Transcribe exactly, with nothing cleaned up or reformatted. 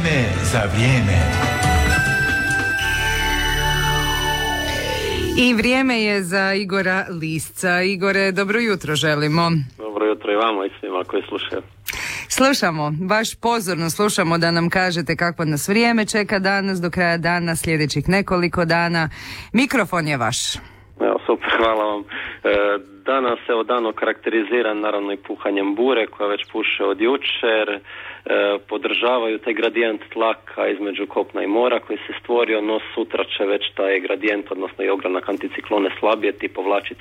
Vrijeme za vrijeme. I vrijeme je za Igora Lisca. Igore, dobro jutro želimo. Dobro jutro i vama i svima koji slušaju. Slušamo, baš pozorno slušamo da nam kažete kako nas vrijeme čeka danas do kraja dana, sljedećih nekoliko dana. Mikrofon je vaš. Evo, super, hvala vam. E, danas evo dan okarakteriziran naravno i puhanjem bure koja već puše od jučer. E, podržavaju taj gradijent tlaka između kopna i mora koji se stvorio, no sutra će već taj gradijent, odnosno i ogranak anticiklone slabjeti, povlačiti